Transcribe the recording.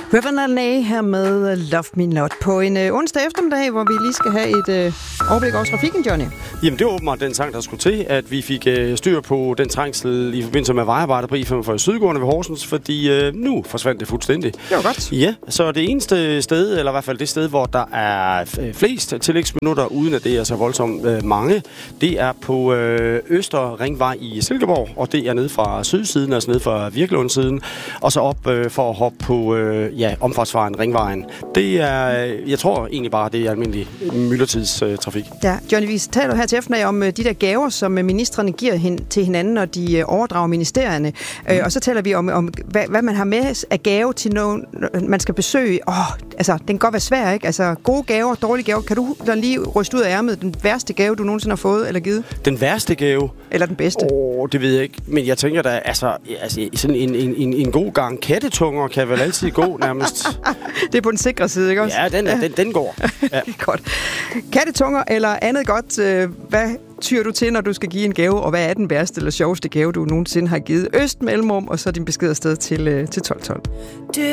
River her med Love Me Not på en onsdag eftermiddag, hvor vi lige skal have et overblik over trafikken, Johnny. Jamen, det var åbenbart den sang, der skulle til, at vi fik styr på den trængsel i forbindelse med vejarbejdet på I-45 Sydgående ved Horsens, fordi nu forsvandt det fuldstændig. Det var godt. Ja, så det eneste sted, eller i hvert fald det sted, hvor der er flest tillægsminutter, uden at det er så voldsomt mange, det er på Øster Ringvej i Silkeborg, og det er nede fra sydsiden, altså nede fra Virkelundssiden, og så op for at hoppe på omfartsvejen, Ringvejen. Det er, jeg tror egentlig bare, det er almindelig myldretidstrafik. Ja, Johnny, vi taler her til eftermiddag om de der gaver, som ministrene giver til hinanden, når de overdrager ministerierne. Og så taler vi om hvad man har med af gave til nogen, man skal besøge. Altså, den kan godt være svær, ikke? Altså, gode gaver, dårlige gaver. Kan du da lige ryste ud af ærmet den værste gave, du nogensinde har fået eller givet? Den værste gave? Eller den bedste? Det ved jeg ikke. Men jeg tænker da, altså sådan en god gang kattetunger kan vel altid gå nærmest. Det er på den sikre side, ikke også? Ja, den går. Ja. Godt. Kattetunger eller andet godt, hvad tyr du til, når du skal give en gave, og hvad er den værste eller sjoveste gave, du nogensinde har givet? Øst, mellemrum, og så din besked afsted til 1212.